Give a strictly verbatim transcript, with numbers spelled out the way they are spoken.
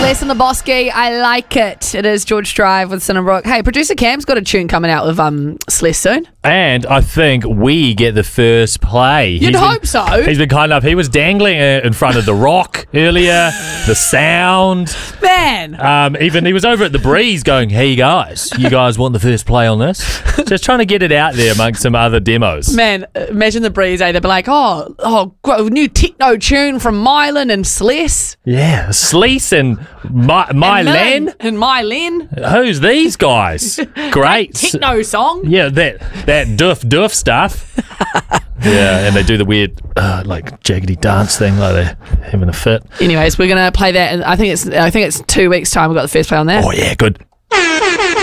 Sliss and the Bosky. I like it. It is George Drive with Cinnabrook. Hey, producer Cam's got a tune coming out with um Sliss soon. And I think we get the first play. You'd He's hope been, so. He's been kind enough. He was dangling uh, in front of the Rock earlier. The Sound. Man. Um, even he was over at the Breeze going, hey guys, you guys want the first play on this? Just trying to get it out there amongst some other demos. Man, imagine the Breeze, eh? They'd be like, oh, oh, gr- new techno tune from Mylan and Sliss. Yeah, Sleece and My, My and Len. Lynn And Mylen. Who's these guys? Great. Techno song. Yeah, that that doof doof stuff. Yeah, and they do the weird uh, like jaggedy dance thing, like they're having a fit. Anyways, we're gonna play that, and I think it's I think it's two weeks time. We've got the first play on that. Oh yeah, good.